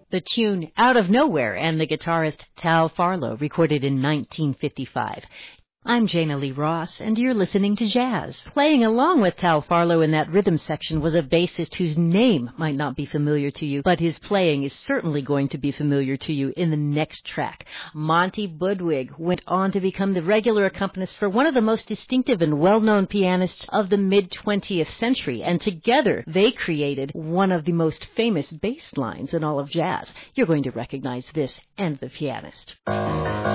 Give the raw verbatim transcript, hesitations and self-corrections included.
The tune Out of Nowhere and the guitarist Tal Farlow, recorded in nineteen fifty-five. I'm Jana Lee Ross, and you're listening to Jazz. Playing along with Tal Farlow in that rhythm section was a bassist whose name might not be familiar to you, but his playing is certainly going to be familiar to you in the next track. Monty Budwig went on to become the regular accompanist for one of the most distinctive and well-known pianists of the mid-twentieth century, and together they created one of the most famous bass lines in all of jazz. You're going to recognize this and the pianist.